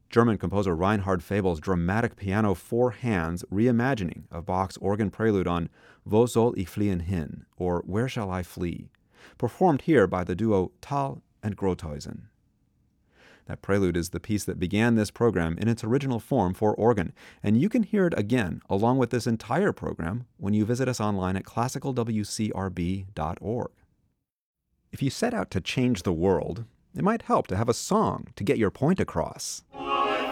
German composer Reinhard Fabel's dramatic piano four hands reimagining of Bach's organ prelude on Wo soll ich fliehen hin, or Where Shall I Flee, performed here by the duo Thal and Grothuysen. That prelude is the piece that began this program in its original form for organ, and you can hear it again along with this entire program when you visit us online at classicalwcrb.org. If you set out to change the world, it might help to have a song to get your point across.